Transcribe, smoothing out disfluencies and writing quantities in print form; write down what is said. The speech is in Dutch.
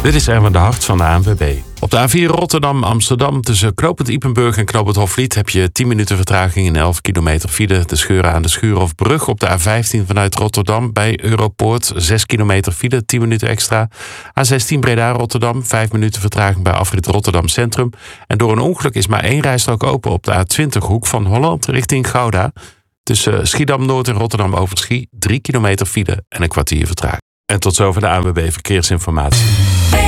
Dit is Erwin de Hart van de ANWB. Op de A4 Rotterdam-Amsterdam tussen knooppunt Ypenburg en knooppunt Hofvliet heb je 10 minuten vertraging in 11 kilometer file. De scheuren aan de Schuurhofbrug op de A15 vanuit Rotterdam bij Europoort 6 kilometer file, 10 minuten extra. A16 Breda-Rotterdam 5 minuten vertraging bij afrit Rotterdam Centrum. En door een ongeluk is maar 1 rijstrook open op de A20 hoek van Holland richting Gouda. Tussen Schiedam-Noord en Rotterdam-Overschie 3 kilometer file en een kwartier vertraging. En tot zover de ANWB Verkeersinformatie.